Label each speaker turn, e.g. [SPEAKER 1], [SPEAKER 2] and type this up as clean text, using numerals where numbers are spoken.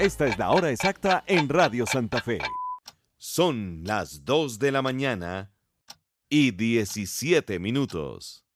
[SPEAKER 1] Esta es la hora exacta en Radio Santa Fe.
[SPEAKER 2] Son las 2 de la mañana y 17 minutos.